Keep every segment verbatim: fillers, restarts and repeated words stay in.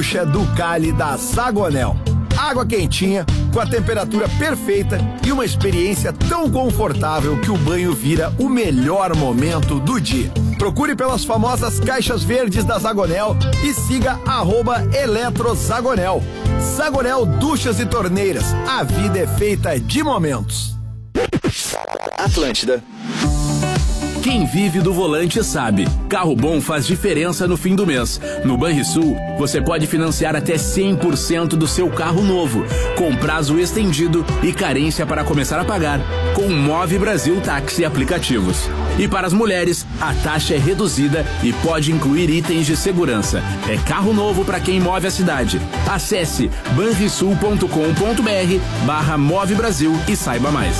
ducha do Cali da Zagonel. Água quentinha, com a temperatura perfeita e uma experiência tão confortável que o banho vira o melhor momento do dia. Procure pelas famosas caixas verdes da Zagonel e siga arroba eletrozagonel. Zagonel Duchas e Torneiras, a vida é feita de momentos. Atlântida. Quem vive do volante sabe, carro bom faz diferença no fim do mês. No Banrisul, você pode financiar até cem por cento do seu carro novo, com prazo estendido e carência para começar a pagar, com o Move Brasil Táxi e aplicativos. E para as mulheres, a taxa é reduzida e pode incluir itens de segurança. É carro novo para quem move a cidade. Acesse banrisul ponto com ponto br barra Move Brasil e saiba mais.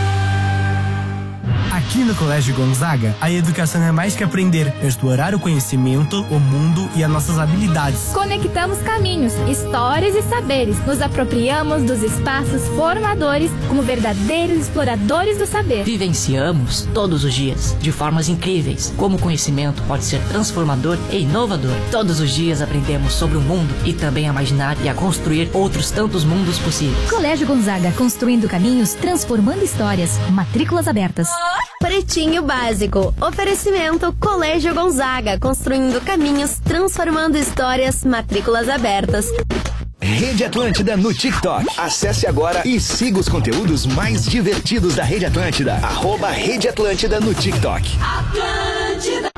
Aqui no Colégio Gonzaga, a educação é mais que aprender, é explorar o conhecimento, o mundo e as nossas habilidades. Conectamos caminhos, histórias e saberes. Nos apropriamos dos espaços formadores como verdadeiros exploradores do saber. Vivenciamos todos os dias, de formas incríveis, como o conhecimento pode ser transformador e inovador. Todos os dias aprendemos sobre o mundo e também a imaginar e a construir outros tantos mundos possíveis. Colégio Gonzaga, construindo caminhos, transformando histórias. Matrículas abertas. Pretinho Básico. Oferecimento Colégio Gonzaga, construindo caminhos, transformando histórias. Matrículas abertas. Rede Atlântida no TikTok. Acesse agora e siga os conteúdos mais divertidos da Rede Atlântida. Arroba Rede Atlântida no TikTok. Atlântida.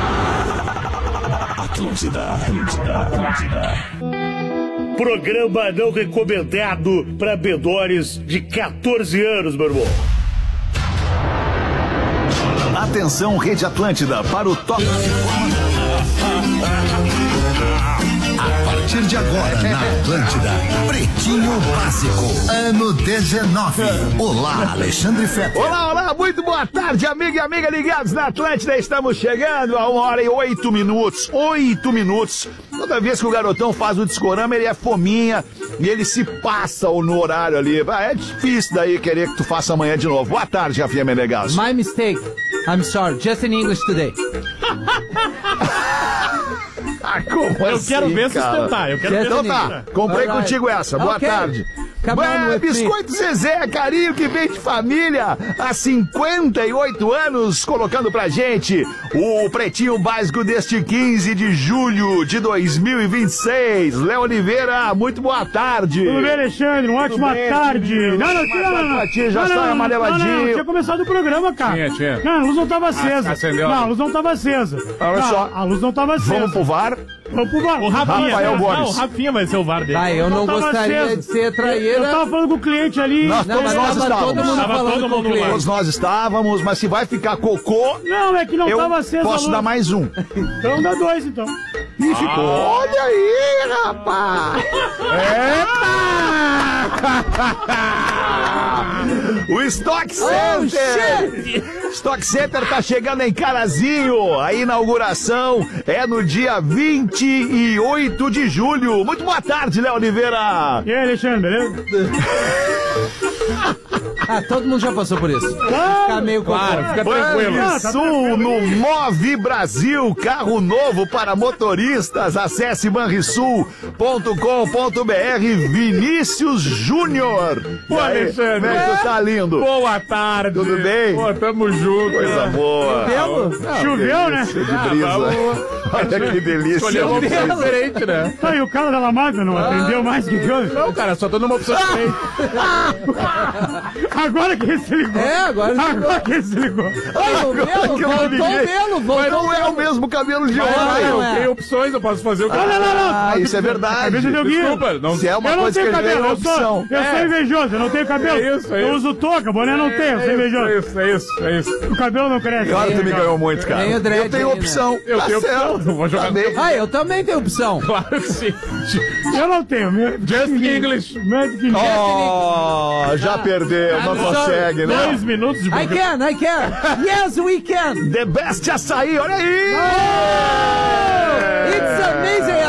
Atlântida, Atlântida, Atlântida. Programa não recomendado para menores de catorze anos, meu irmão. Atenção, Rede Atlântida, para o top. A partir de agora, na Atlântida, Pretinho Básico, ano dezenove. Olá, Alexandre Fetter. Olá, olá, muito boa tarde, amigo e amiga ligados na Atlântida. Estamos chegando a uma hora e oito minutos. Oito minutos. Toda vez que o garotão faz o discorama, ele é fominha e ele se passa no horário ali. É difícil daí querer que tu faça amanhã de novo. Boa tarde, Rafinha Menegasso. My mistake. I'm sorry. Just in English today. Ah, como eu assim, quero ver cara? sustentar. Eu quero ver então tá, comprei right. contigo essa. Boa okay. tarde. Bah, Biscoito Zezé, carinho que vem de família há cinquenta e oito anos, colocando pra gente o Pretinho Básico deste quinze de julho de dois mil e vinte e seis. Léo Oliveira, muito boa tarde. Tudo bem, Alexandre? Uma ótima bem, tarde. Não, não, não, não, não. Já não, está amarelladinho. Não, não, tinha começado o programa, cara. Tinha, tinha. Não, a luz não tava acesa. Acendeu. Não, a luz não tava acesa. Olha só. A luz não tava acesa. Vamos pro V A R? Vamos pro V A R. O Rafinha, Rafael Gomes. Não, o Rafinha vai ser o V A R dele. Ah, eu não, não gostaria acesa. de ser traíra. Eu tava falando com o cliente ali. Nós, não, todos nós estávamos. Todo mundo tava falando todo mundo com o cliente. Todos nós estávamos, mas se vai ficar cocô... Não, é que não eu tava acesa. posso dar mais um. Então dá dois, então. Ih, ficou. Ah. Olha aí, rapaz. Eita! O Stock Center. Oh, Stock Center tá chegando em Carazinho. A inauguração é no dia vinte e oito de julho. Muito boa tarde, Léo Oliveira. E aí, Alexandre, beleza? Ah, todo mundo já passou por isso. Claro, fica meio claro, fica tranquilo. Banrisul no Move Brasil, carro novo para motoristas. Acesse banrisul ponto com ponto br. Vinícius Júnior. Pô, Alexandre, como é que tu tá lindo? Boa tarde. Tudo bem? Pô, tamo junto. Coisa boa. Choveu? Choveu, né? De brisa. Ah, olha que delícia. Escolheu uma opção diferente, né? Tá, e o cara da Lamada não ah. atendeu mais que que houve? Não, cara, só tô numa opção diferente. Agora que ele se ligou. É, agora ele Agora que ele se ligou. Olha, o Melo, voltou o Melo, voltou. Mas não é o mesmo cabelo de ontem. ontem. Eu tenho opções, eu posso fazer o que eu quiser. Não, não, não. Ah, isso é verdade. Desculpa. Não, se é uma coisa que ele ganha, é uma opção. Eu sou invejoso, eu não tenho cabelo. É isso, é isso. Eu uso touca, boné não tenho, eu sou invejoso. É isso, é isso, é isso. O cabelo não cresce. Agora tu me ganhou muito, cara. Eu tenho opção. Eu tenho opção. Vou jogar bem. Ah, eu também tenho opção. Claro que sim. Eu não tenho. Just English. Oh, já perdeu, não consegue, né? Dois minutos de I can, I can. Yes, we can. The best açaí, olha aí! Oh, it's amazing, I love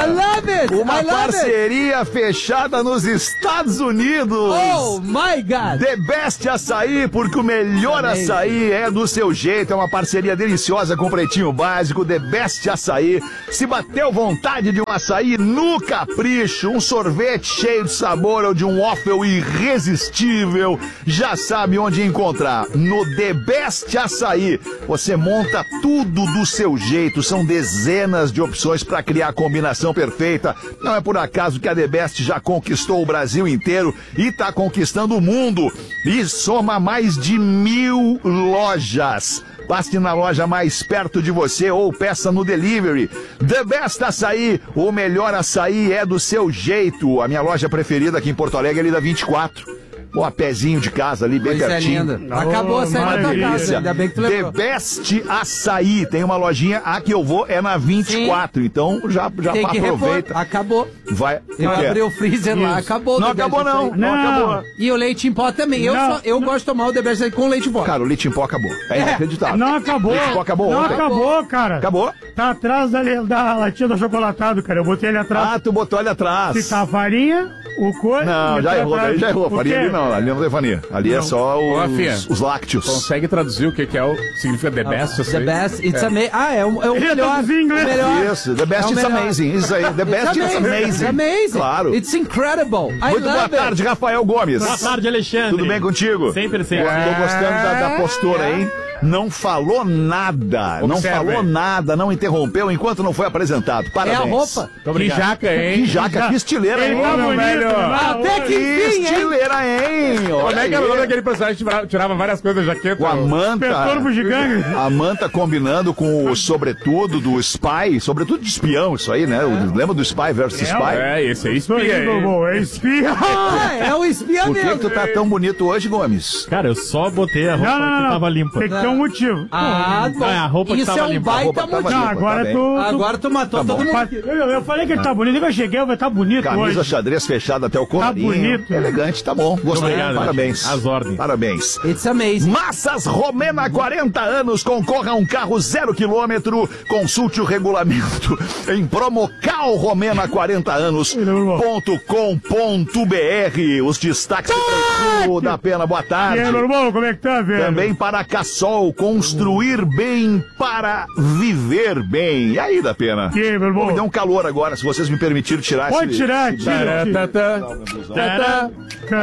it! Uma I love parceria it. fechada nos Estados Unidos. Oh, my God! The Best Açaí, porque o melhor Amazing. açaí é do seu jeito. É uma parceria deliciosa com o Pretinho Básico. The Best Açaí. Se bateu vontade de um açaí no capricho, um sorvete cheio de sabor ou de um waffle irresistível, já sabe onde encontrar. No The Best Açaí, você monta tudo do seu jeito. São dezenas de opções para criar a combinação perfeita. Não é por acaso que a The Best já conquistou o Brasil inteiro e está conquistando o mundo. E soma mais de mil lojas. Passe na loja mais perto de você ou peça no delivery. The Best Açaí, o melhor açaí é do seu jeito. A minha loja preferida aqui em Porto Alegre é ali da vinte e quatro. Pô, a pezinho de casa ali, bem Pois pertinho. é, linda. Acabou a saída da tua casa, ainda bem que tu The lembrou. Best Açaí. Tem uma lojinha, a que eu vou é na vinte e quatro. Sim. Então já, já Tem que aproveita. repor. Acabou. Vai. Eu abri o freezer Isso. lá, acabou. Não o The acabou Best não, Açaí. não acabou. E o leite em pó também. Eu, Não, só, eu gosto de tomar o The Best Açaí com leite em pó. Cara, o leite em pó acabou. É, é. inacreditável. Não acabou. Leite em pó acabou Não ontem. acabou, cara. Acabou? Tá atrás da, da latinha do achocolatado, cara. Eu botei ele atrás. Ah, tu botou ele atrás. Se tá a farinha, o coisa... Não, já errou, daí já errou. Farinha ali não, ali não tem farinha. Ali é só Ô, os, Fia, os lácteos. Consegue traduzir o que, que é o significa The Best? The Best, it's é. amazing. Ah, é o, é o Ele melhor. traduzir em inglês. O melhor. Isso, The Best É o is melhor. amazing. Isso aí, The Best is amazing. It's amazing. Claro. It's incredible. I Muito love boa it. tarde, Rafael Gomes. Boa tarde, Alexandre. Tudo bem contigo? Sempre, sempre. Tô gostando da, da postura, hein? Não falou nada, não Observe. falou nada, não interrompeu enquanto não foi apresentado. Parabéns. É a roupa. Que jaca, hein? Que jaca, que estileira, Ele hein? tá meu bonito, velho? né? Até que Que enfim, hein? estileira, hein? Como Olha é que era o aí. nome daquele personagem que tirava, tirava várias coisas da jaqueta? Com a manta. Inspetor Bugiganga. A manta combinando com o sobretudo do Spy, sobretudo de espião, isso aí, né? O- Lembra do Spy versus Spy? É, esse aí Tô espia, indo, hein? bom, é espia. Ah, é o espia Por que, mesmo. que tu tá tão bonito hoje, Gomes? Cara, eu só botei a roupa Não, não, que não. tava limpa. Tem que ter um motivo. Ah, bom. Ah, é a roupa que Isso tava é um limpa. A baita roupa tava motivo. Não, limpa, agora tá bem. tu... Agora tu matou Tá todo bom. mundo. tu- Eu, eu falei que ele tá bonito, eu cheguei, vai tá bonito Camisa hoje. xadrez fechada até o colarinho. bonito. Elegante, tá bom. Gostei. Obrigado, Parabéns. As ordens. Parabéns. It's amazing. Massas Romena, quarenta anos, concorra a um carro zero quilômetro. Consulte o regulamento em promocal romena quarenta anos ponto com ponto br. Os destaques do da Pena, boa E tarde. aí, meu irmão, como é que tá, velho? Também para a Cassol, construir bem para viver bem. E aí, da Pena? E aí, meu irmão? Pô, me deu um calor agora, se vocês me permitirem tirar Pode esse... tirar, esse- tira, tira. Taratata. Tará,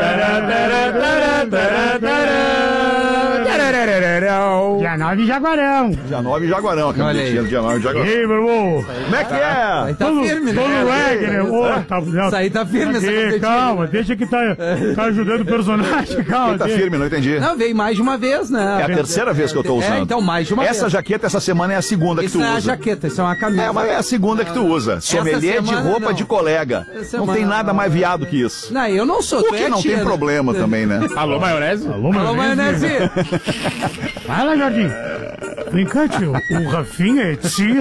tará, tará, tará, tará. Dia nove de Jaguarão. Dia nove Jaguarão, Olha aí. acredito. Dia nove E Jaguarão. aí, meu irmão? Como é que é? Aí tá Todo, firme, todo né? reggae, né? Ô, tá, não, Isso aí tá firme, essa aqui, competição. calma, deixa que tá, tá ajudando o personagem, calma. Quem tá deixa. firme, não entendi. Não, veio mais de uma vez, né? É a terceira vez que eu tô usando. É, então mais de uma Essa vez. jaqueta essa semana é a segunda que Isso tu não é a usa. jaqueta, isso é uma camisa. É, mas é a segunda que tu usa. Sommelier de semana, roupa não. de colega. Essa Não tem semana, nada não. mais viado que isso. Não, eu não sou. O tu que é não tia, tem né? problema também, né? Alô, maionese? Alô, Alô, maionese. Fala, Jardim. Vem cá, tio. O Rafinha é tia.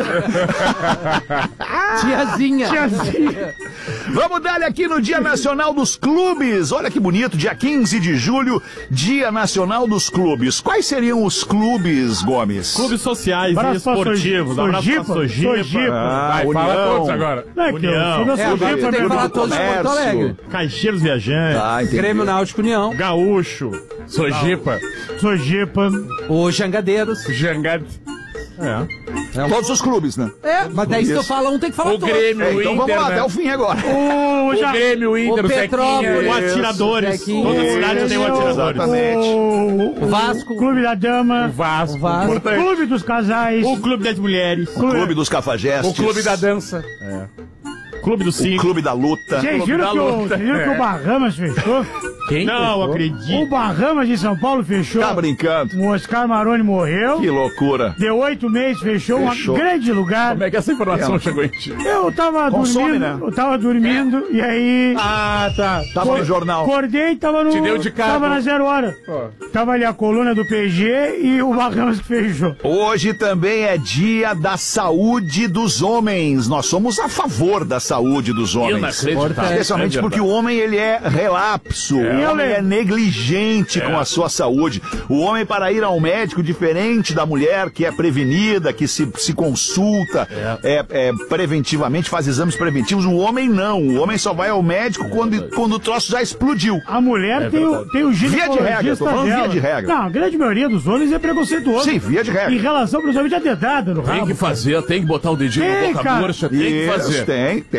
Tiazinha. Tiazinha. Vamos dar aqui no Dia Nacional dos Clubes. Olha que bonito, dia quinze de julho, Dia Nacional dos Clubes. Quais seriam os clubes, Gomes? Clubes sociais e Abraço pra esportivos. Sojipa. Abraço pra Sojipa. Sojipa. Ah, Vai, União. fala todos agora. Não, é que eu União. sou da É, agora Sojipa tu tem que mesmo. falar todos de Porto Comércio. Alegre. Caixeiros Viajantes. Ah, entendi. Grêmio Náutico União. Gaúcho. Sojipa. Sojipa. Os Jangadeiros. Jangad. É. Todos os clubes, né? É, mas daí se tu Isso. fala um, tem que falar O todos. Grêmio, É, o então vamos Inter, lá, né? até o fim agora. O, O já, Grêmio, o Inter, O o Petrópolis. Zequinha. o Atiradores. Zequinha. Toda cidade tem um Atiradores. Exatamente. o, o Vasco. Clube da Dama. O Vasco. O Vasco. O Clube dos Casais. O Clube das Mulheres. Clube dos Cafajestes. O Clube da Dança. Clube do O Cinco. Clube da Luta. Vocês Clube viram, da que o, Luta. vocês viram que o Bahamas fechou? Quem? Não, O acredito. Bahamas de São Paulo fechou. Tá brincando. O Oscar Maroni morreu. Que loucura. Deu oito meses, fechou, Fechou. um grande lugar. Como é que essa informação É. chegou em ti? Eu tava Consome, dormindo, né? eu tava dormindo e aí Ah, tá. Tava no jornal. acordei e tava no... Te deu de cabo. Tava na zero hora. Tava ali a coluna do P G e o Bahamas que fechou. Hoje também é dia da saúde dos homens. Nós somos a favor da saúde dos homens. Inacreditável. Especialmente É porque o homem ele é relapso. É. o eu homem é lembro. negligente com a sua saúde. O homem, para ir ao médico, diferente da mulher que é prevenida, que se, se consulta é. É, é, preventivamente, faz exames preventivos, o homem não. O homem só vai ao médico quando, quando o troço já explodiu. A mulher É tem, o, verdade. tem o Via de regra, ginecologista tô falando dela. via de regra. Não, a grande maioria dos homens é preconceituoso. Sim, via de regra. Em relação, principalmente, a dedada no rabo. Tem que fazer, tem que botar o dedinho Tem, na boca cara. murcha, tem que Isso, fazer. tem, tem.